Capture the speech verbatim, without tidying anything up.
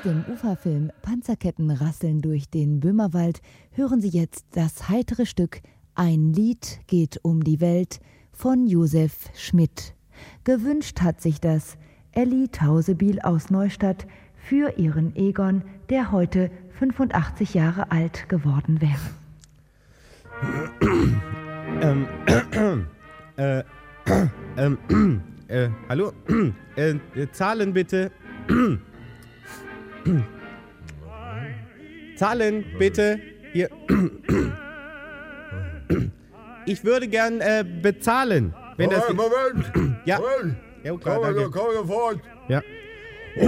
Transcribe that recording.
dem Uferfilm Panzerketten rasseln durch den Böhmerwald hören Sie jetzt das heitere Stück Ein Lied geht um die Welt von Josef Schmidt. Gewünscht hat sich das Elli Tausebiel aus Neustadt für ihren Egon, der heute fünfundachtzig Jahre alt geworden wäre. ähm, äh, ähm, äh, hallo? äh, Zahlen bitte. Zahlen bitte. Hier. Ich würde gern äh, bezahlen. Wenn Moment, das Moment! ja. Moment! Ja, klar, komm, danke. komm sofort! Ja.